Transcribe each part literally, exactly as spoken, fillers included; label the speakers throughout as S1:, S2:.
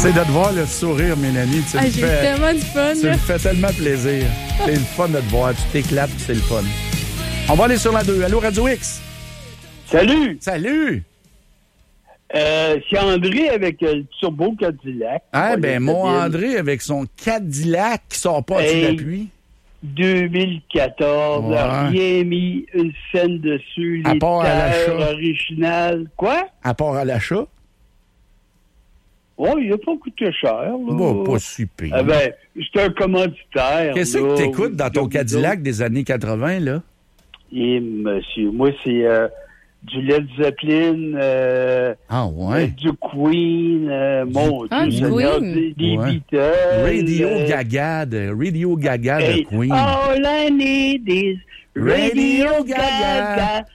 S1: C'est de te voir le sourire, Mélanie. Tu
S2: ah,
S1: me
S2: j'ai
S1: fais,
S2: tellement de fun.
S1: Tu
S2: là.
S1: me fais tellement plaisir. C'est le fun de te voir. Tu t'éclates, puis c'est le fun. On va aller sur la deux. Allô, Radio X?
S3: Salut!
S1: Salut!
S3: Euh, c'est André avec euh, le Turbo Cadillac.
S1: Ah,
S3: Ouais,
S1: ben,
S3: le
S1: mon
S3: Cadillac.
S1: André avec son Cadillac qui sort pas
S3: Hey.
S1: du l'appui.
S3: deux mille quatorze,
S1: Ouais.
S3: rien mis une scène dessus,
S1: À
S3: les
S1: part à
S3: terres
S1: l'achat.
S3: originales. Quoi?
S1: À part à l'achat?
S3: Oh, il n'a pas coûté cher, là.
S1: Bah, pas super.
S3: Ah ben, c'est un commanditaire.
S1: Qu'est-ce
S3: là.
S1: que t'écoutes dans ton
S3: Donc,
S1: Cadillac des années quatre-vingt, là?
S3: Et monsieur, moi, c'est euh, du Led Zeppelin, euh,
S1: Ah, ouais.
S3: du Queen, euh, mon
S2: Ah,
S3: Dieu,
S2: du
S3: Seigneur,
S2: Queen.
S3: des, des
S1: Ouais.
S3: Beatles.
S1: Radio
S3: euh,
S1: Gaga de, Radio Gaga de
S3: hey,
S1: Queen.
S3: All I need is Radio
S1: Radio
S3: Gaga,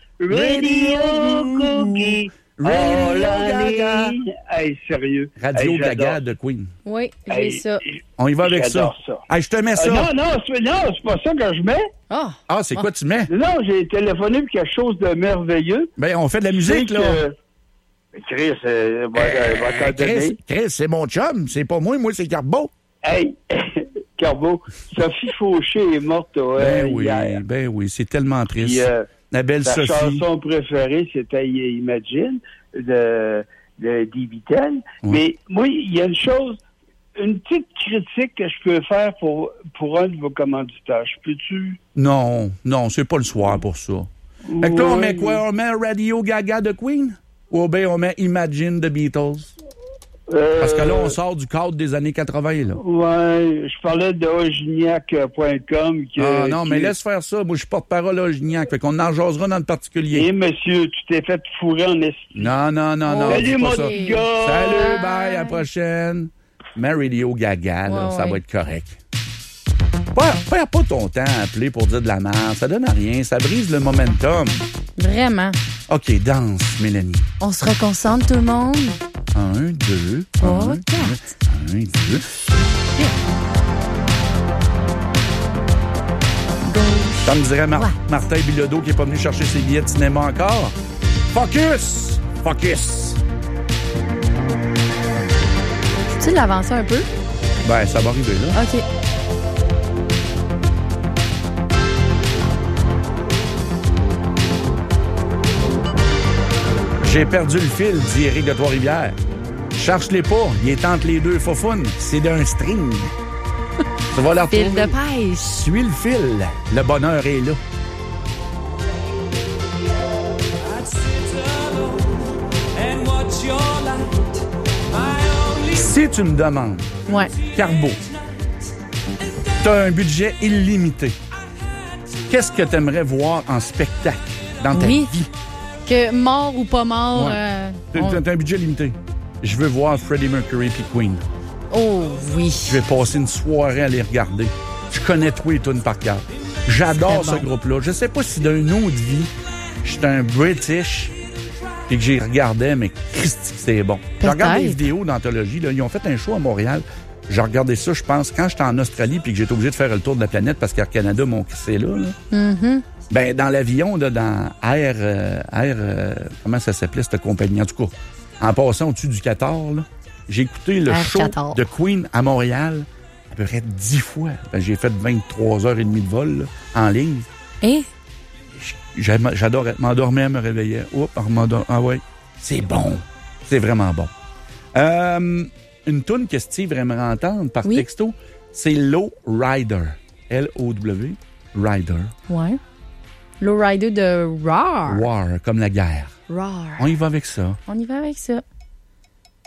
S3: Radio Cookie.
S1: Radio
S3: All I
S1: Gaga.
S3: need. Hey, sérieux.
S1: Radio
S3: Hey,
S1: Gaga
S3: j'adore.
S1: de Queen.
S2: Oui, j'ai
S3: Hey,
S2: ça.
S1: On y va avec ça.
S3: J'adore ça.
S1: Hey, je te mets
S3: Ah,
S1: ça.
S3: non, non, c'est, non, c'est pas ça que je mets.
S2: Ah,
S1: Ah, c'est quoi tu mets?
S3: Non, j'ai téléphoné pour quelque chose de merveilleux.
S1: Ben, on fait de la musique,
S3: C'est
S1: là.
S3: que- Chris, euh, va, va
S1: Euh,
S3: t'en
S1: Chris,
S3: donner.
S1: Chris, c'est mon chum. C'est pas moi, moi, c'est Carbo.
S3: Hey, Carbo, Sophie Fauché est morte euh,
S1: Ben oui,
S3: hier.
S1: ben oui, c'est tellement triste.
S3: Puis, euh,
S1: La belle
S3: sa
S1: Sophie.
S3: chanson préférée, c'était Imagine de, de des Beatles.
S1: Ouais.
S3: Mais moi, il y a une chose, une petite critique que je peux faire pour, pour un de vos commanditaires. Je peux-tu?
S1: Non, non, c'est pas le soir pour ça. Fait que là, on
S3: Ouais.
S1: met quoi? On met Radio Gaga de Queen? Ou bien on met Imagine de Beatles?
S3: Euh,
S1: Parce que là, on sort du cadre des années quatre-vingt, là.
S3: Ouais, je parlais de ogignac point com. que-
S1: Ah non, mais
S3: qui-
S1: laisse faire ça. Moi, je suis porte-parole à Gignac. Fait qu'on en jasera dans le particulier.
S3: Eh, monsieur, tu t'es fait fourrer en esti.
S1: Non, non, non, non.
S3: Salut,
S1: dis pas
S3: mon
S1: ça.
S3: petit gars!
S1: Salut, bye, à la prochaine. Mais Radio Gaga, là,
S2: Ouais,
S1: ça
S2: ouais.
S1: va être correct. Perds, perds pas ton temps à appeler pour dire de la merde. Ça donne à rien. Ça brise le momentum.
S2: vraiment.
S1: OK, danse, Mélanie.
S2: On se reconcentre, tout le monde.
S1: Un, deux,
S2: Trois,
S1: un,
S2: quatre.
S1: deux, un, deux.
S2: Gauche.
S1: Comme dirait Mar-
S2: Ouais.
S1: Martin Bilodeau qui n'est pas venu chercher ses billets de cinéma encore. Focus! Focus!
S2: Tu l'avancer un peu?
S1: Ben, ça va arriver, là.
S2: OK.
S1: J'ai perdu le fil, dit Éric de Trois-Rivières. Cherche-les pas, il est entre les deux faufounes. C'est d'un string. Tu vas leur
S2: Fil
S1: retrouver.
S2: de pêche.
S1: Suis le fil. Le bonheur est là. Si tu me demandes,
S2: Ouais.
S1: Carbo, t'as un budget illimité, qu'est-ce que t'aimerais voir en spectacle dans ta
S2: Oui.
S1: vie?
S2: Que mort ou pas mort.
S1: Ouais.
S2: euh,
S1: T'as
S2: on-
S1: t'as un budget limité. Je veux voir Freddie Mercury puis Queen.
S2: Oh oui.
S1: Je vais passer une soirée à les regarder. Je connais tous les tunes par cœur. J'adore
S2: C'est
S1: ce
S2: bon.
S1: groupe-là. Je sais pas si d'une autre vie, j'étais un British puis que j'y regardais, mais Christy, que c'est bon. Je regarde des
S2: Peut-être.
S1: vidéos d'anthologie. Là. Ils ont fait un show à Montréal. J'ai regardé ça, je pense, quand j'étais en Australie puis que j'étais obligé de faire le tour de la planète parce qu'Air Canada m'ont crissé là. là.
S2: Mhm.
S1: Ben, dans l'avion, là, dans Air... euh, Air euh, comment ça s'appelait, cette compagnie? En tout cas, en passant au-dessus du Qatar, là, j'ai écouté le
S2: Air
S1: show
S2: Qatar.
S1: de Queen à Montréal à peu près dix fois. Ben, j'ai fait vingt-trois heures et demie de vol là, en ligne.
S2: Et
S1: J'aime- J'adorais m'endormir, me réveiller. Oups, m'endor- ah ouais, c'est bon. C'est vraiment bon. Euh, une toune que Steve aimerait entendre par
S2: Oui.
S1: texto, c'est Low Rider. L O W, Rider.
S2: ouais. Lowrider de Roar.
S1: War, comme la guerre.
S2: Roar.
S1: On y va avec ça.
S2: On y va avec ça.